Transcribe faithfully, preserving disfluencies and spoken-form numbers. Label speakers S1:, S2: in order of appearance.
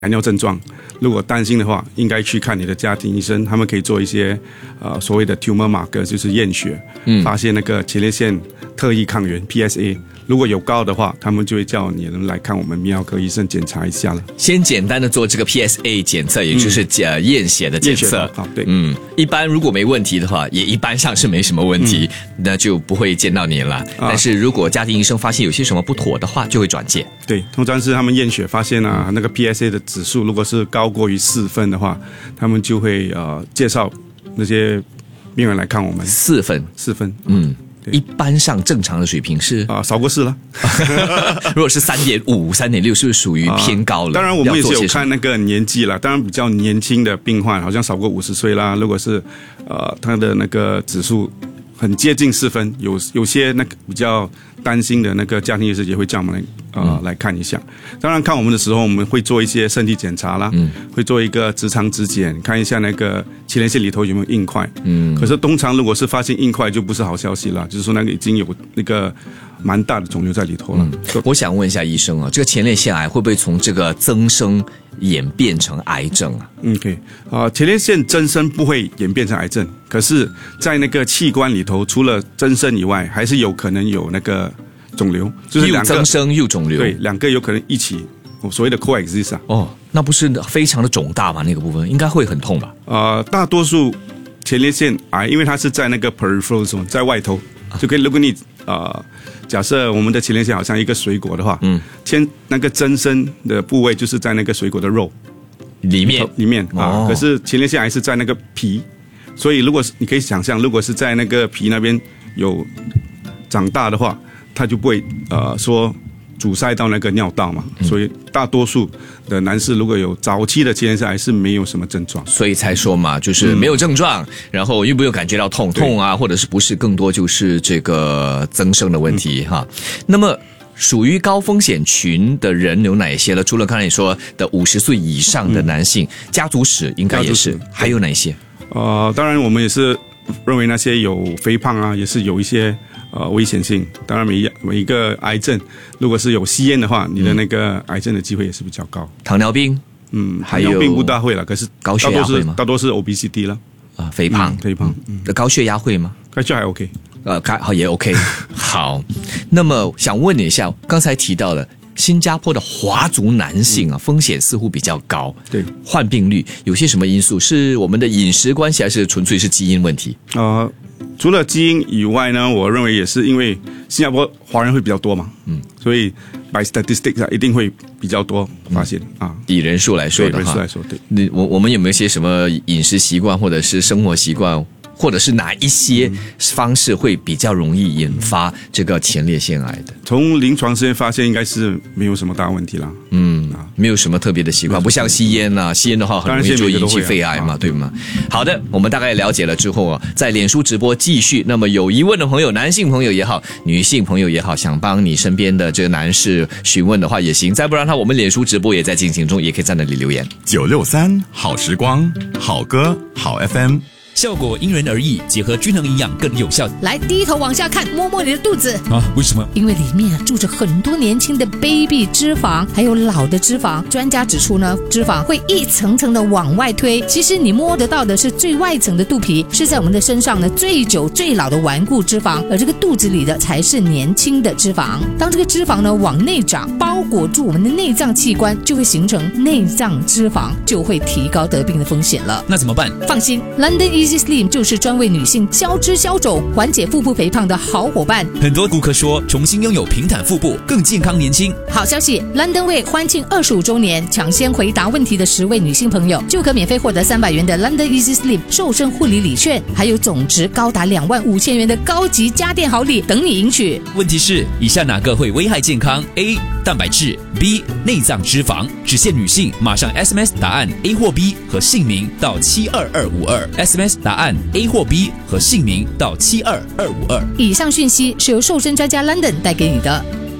S1: 排尿症状，如果担心的话，应该去看你的家庭医生，他们可以做一些呃所谓的 tumor marker， 就是验血，嗯，发现那个前列腺特异抗原 P S A。如果有高的话，他们就会叫你人来看我们泌尿科医生检查一下了。
S2: 先简单的做这个 P S A 检测，也就是呃验血的检测。
S1: 啊，对，
S2: 嗯，一般如果没问题的话，也一般上是没什么问题，嗯、那就不会见到你了。啊、但是如果家庭医生发现有些什么不妥的话，就会转介。
S1: 对，通常是他们验血发现啊，那个 P S A 的指数如果是高过于四分的话，他们就会呃介绍那些病人来看我们。
S2: 四分，
S1: 四分，
S2: 嗯。一般上正常的水平是
S1: 啊，少过四了。
S2: 如果是三点五、三点六，是不是属于偏高了？
S1: 啊、当然，我们也是有看那个年纪了。当然，比较年轻的病患，好像少过五十岁啦。如果是呃，他的那个指数很接近四分，有有些那个比较担心的那个家庭医生也会叫我们来呃、嗯、来看一下。当然，看我们的时候，我们会做一些身体检查啦，嗯，会做一个直肠指检，看一下那个前列腺里头有没有硬块。嗯，可是通常如果是发现硬块，就不是好消息了，就是说那个已经有那个蛮大的肿瘤在里头了。
S2: 嗯、我想问一下医生啊，这个前列腺癌会不会从这个增生演变成癌症啊？
S1: 嗯，可以啊，前列腺增生不会演变成癌症，可是，在那个器官里头，除了增生以外，还是有可能有那个肿瘤，就是两个
S2: 又增生又肿瘤，
S1: 对，两个有可能一起，所谓的 coexist 啊。
S2: 哦，那不是非常的肿大吗？那个部分应该会很痛吧？
S1: 呃，大多数前列腺癌，因为它是在那个 peripheral zone， 在外头，就可以。如果你呃，假设我们的前列腺好像一个水果的话，嗯，前那个增生的部位就是在那个水果的肉
S2: 里面
S1: 里面啊，可是前列腺癌是在那个皮，所以如果是你可以想象，如果是在那个皮那边有长大的话，它就不会呃说阻塞到那个尿道嘛，嗯、所以大多数的男士如果有早期的前列腺癌是没有什么症状，
S2: 所以才说嘛，就是没有症状，嗯、然后又没有感觉到痛痛啊，或者是不是更多就是这个增生的问题、嗯、哈。那么属于高风险群的人有哪些呢？除了刚才你说的五十岁以上的男性，嗯、家族史应该也是，还有哪些？
S1: 呃，当然我们也是认为那些有肥胖啊，也是有一些呃危险性。当然每一每一个癌症，如果是有吸烟的话，你的那个癌症的机会也是比较高。
S2: 糖尿病，
S1: 嗯，糖尿病不大会了，可是
S2: 高血压会吗？
S1: 大多是 obesity 了
S2: 啊，肥胖，
S1: 嗯、肥胖，
S2: 嗯，高血压会吗？
S1: 高血压还 OK，
S2: 呃，好也 OK。好，那么想问你一下，刚才提到了新加坡的华族男性啊，风险似乎比较高，
S1: 对，
S2: 患病率有些什么因素？是我们的饮食关系，还是纯粹是基因问题？
S1: 呃，除了基因以外呢，我认为也是因为新加坡华人会比较多嘛，嗯，所以 by statistics 一定会比较多发现、嗯、啊。
S2: 以人数来说的话，
S1: 对人数来说，对，
S2: 你我我们有没有一些什么饮食习惯，或者是生活习惯？或者是哪一些方式会比较容易引发这个前列腺癌的？
S1: 从临床实验发现，应该是没有什么大问题啦。
S2: 嗯，没有什么特别的习惯，不像吸烟啊，吸烟的话很容易就引起肺癌嘛，对吗？好的，我们大概了解了之后啊，在脸书直播继续。那么有疑问的朋友，男性朋友也好，女性朋友也好，想帮你身边的这个男士询问的话也行。再不然的话，我们脸书直播也在进行中，也可以在那里留言。
S3: 九六三好时光，好歌，好 F M。
S4: 效果因人而异，结合均衡营养更有效。
S5: 来，低头往下看，摸摸你的肚子
S4: 啊？为什么？
S5: 因为里面住着很多年轻的 baby 脂肪，还有老的脂肪。专家指出呢，脂肪会一层层的往外推。其实你摸得到的是最外层的肚皮，是在我们的身上呢最久最老的顽固脂肪，而这个肚子里的才是年轻的脂肪。当这个脂肪呢往内长，包裹住我们的内脏器官，就会形成内脏脂肪，就会提高得病的风险了。
S4: 那怎么办？
S5: 放心 ，London Easy Slim 就是专为女性消脂消肿、缓解腹部肥胖的好伙伴。
S4: 很多顾客说，重新拥有平坦腹部，更健康年轻。
S5: 好消息 ，London 为欢庆二十五周年，抢先回答问题的十位女性朋友，就可免费获得三百元的 London Easy Slim 瘦身护理礼券，还有总值高达两万五千元的高级家电好礼等你赢取。
S4: 问题是，以下哪个会危害健康 ？A. 蛋白质 B. 内脏脂肪，只限女性。马上 S M S 答案 A 或 B 和姓名到七二二五二 S M S 答案 A 或 B 和姓名到七二二五二。
S5: 以上讯息是由瘦身专家 London 带给你的。